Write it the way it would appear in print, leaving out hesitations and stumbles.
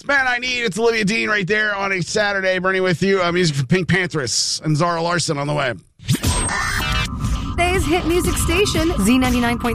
It's Man I Need. It's Olivia Dean right there on a Saturday. Bernie with you. Music from Pink Panthers and Zara Larson on the way. Today's hit music station, Z99.3.